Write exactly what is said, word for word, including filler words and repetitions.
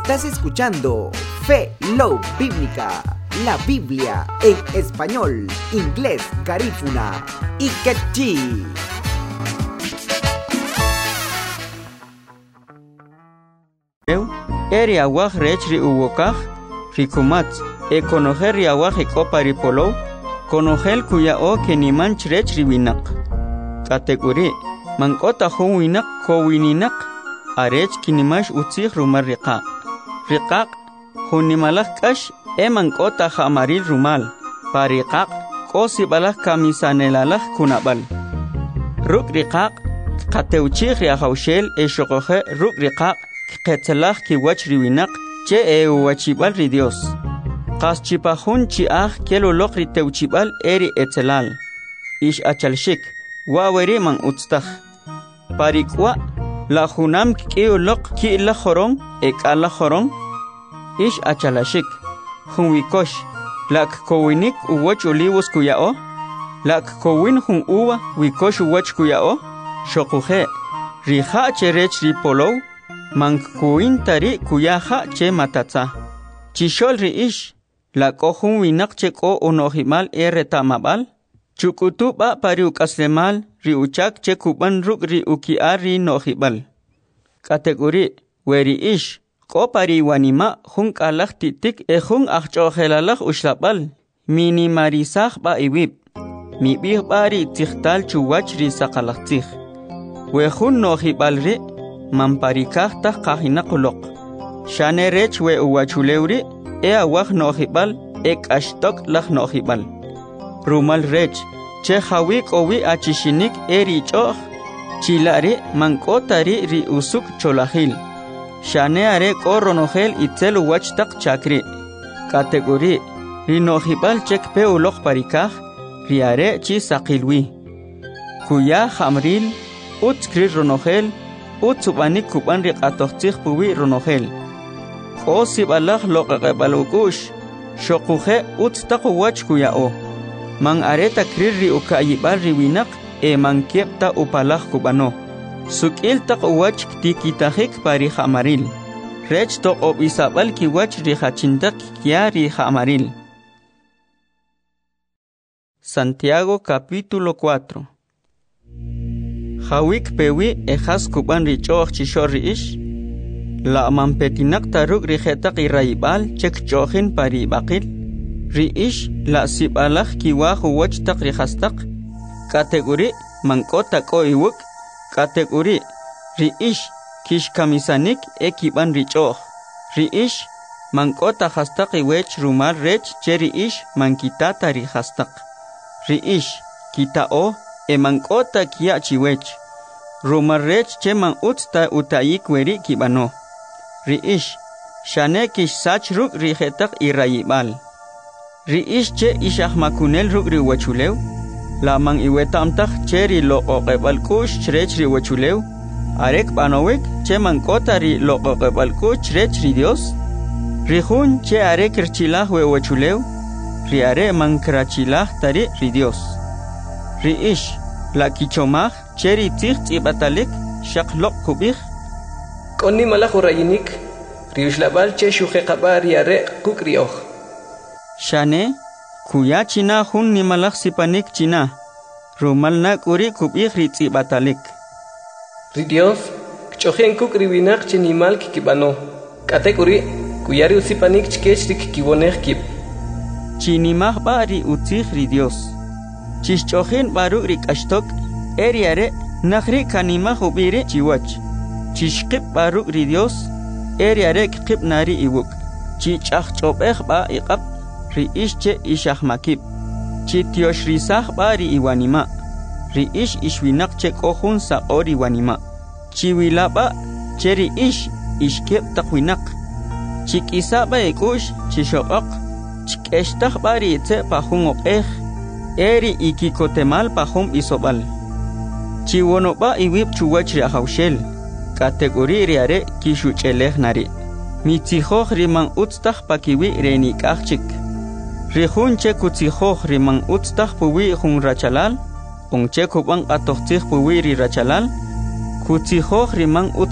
Estás escuchando Fe Love Bíblica, la Biblia en español, inglés, garífuna y quechí. Eri awaj rech ri uwokaj, rikumat, e conocer ri awaj e copa ri polo, conogel kuya o que ni manch rech ri winak. Kategori, mankota hun winak ko wininak, arech kinimash utzih rumar riqaq. Riqaq, hunimalak kash e mankota jamaril rumal, pariqaq, kosi balak kamisanelalak kunabal. Ruk riqaq, kateuchih ri ahawshel e shokoje ruk riqaq, Ketzelach ki wach riwinak, che e wachibal ri Dios. Qas chipahun chi ah kelo lok ri teuchibal eri etzelal. Ish achalshik, waweri man utstaj. Parikwa, la junam kiu lok ki la jorong, ek ala jorong. Ish achalashik, junwikosh, lak kowinik uwach olivos kuyao. Lak kowin jun uwa wikosh uwach kuyao. Shokuje, riha cherech ri polow. Mankuin tari kuyaha che matatza. Chishol ri ish. La kohun winak che ko unohimal e retamabal. Chukutuba pari ukaslemal ri uchak che kuban ruk ri ukiar ri nohibal. Kategori weri ish. Ko pari wanima hun kalak titik e hun achchohelalak ushlabal. Minimarisach ba iwib. Mi bih bari tikhtal chuwach ri sakalak tikh. We hun nohibal ri. Mamparikah tah kahina kulok. Shane rech we uwachuleuri, e awah nohibal, ek ashtok lah nohibal. Rumal rech, che hawik owi achishinik eri choh, chilari mankotari ri usuk cholahil. Shane are koronohel itzel uwachtak chakri. Kategori, ri nohibal chek pe ulok parikah, ri are chi sakilwi. Kuya hamril, utskri ronohel, Utsubani kuban rik atohtih puwi ronohel. Kosi balak lokake balukush. Shokuje utstaku wach kuyao. Mang areta kriri ukayibal riwinak e mankiepta upalak kubano. Sukil tak wach tikitahik pari hamaril. Rech tok obisabal ki wach rihachintak kia rihamaril. Santiago capítulo cuatro. Hawik pewi ejas kuban richoch chishor ish. La mampetinak taruk rihetak iraibal chek chohin pari bakil. Ri ish la sibalak kiwah wach tak rihastak. Kategori mankota ko iwuk. Kategori ri ish kish kamisanik e kiban richoch. Ri ish mankota hastak iwech rumal rech cheri ish mankitata rihastak. Ri ish kitao e mankota kia chiwech. Rumarrech che man utsta utayik weri kibano. Ri ish. Shane kish sach ruk rihetak irayibal. Ri ish che ishah makunel ruk ri wachulew. La man iwetamtak che ri lo oqebal kush chrech ri wachulew. Arek banowek che mankota ri lo oqebal kush chrech ri Dios. Ri hun che arek rchilah we wachulew. Ri are man krachilah tari ri Dios. Ri ish. La kichomaj cheri tzich tz'ibatalik shaklok kubij. Koni malaj urayinik riushlabal che shujeqaba riare kukrioh. Shane kuya china hun ni malaj sipanik china. Rumalna kuri kubij ri tz'ibatalik. Ri Dios kchojen kukriwinak chenimal kikibano. Kate kuri kuyari usipanik chkech rikikibonej kib. Chinimaj ba ri utzij ri Dios. Chishchohin baruk rik ashtok, eriare, nakri kanima hubiri chiwach. Chishkip baruk ri Dios, eriare kip nari iwuk. Chichach chobech ba iqab, ri ishche ishach makib. Chitiosh risach ba ri iwanima. Ri ish ishwinak che kohun sa ori wanima. Chiwila ba, cheri ish, ishkip takwinak. Chikisa ba ikush, chishokok. Chikeshtach ba ri itse pahun okeh. Eri ikikotemal pahum isobal. Chiwonoba iwib chuwach ri ahawshel. Kategori riare kishu cheleh nari. Mitzihoch riman utstaj pakiwi renikachik. Rihun che kutzihoch riman utstaj puwi hun rachalal. Onche kubang atochtich puwi ri rachalal. Kutsihoch riman